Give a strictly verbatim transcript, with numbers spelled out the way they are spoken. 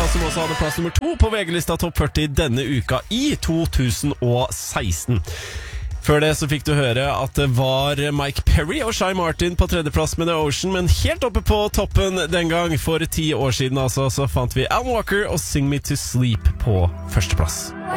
som også hadde plass nummer to på V G-lista Topp førti denne uka i to tusen og seksten. Før det så fikk du høre at det var Mike Perry og Shy Martin på tredjeplass med The Ocean, men helt oppe på toppen den gang, for ti år siden altså, så fant vi Alan Walker og Sing Me To Sleep på førsteplass.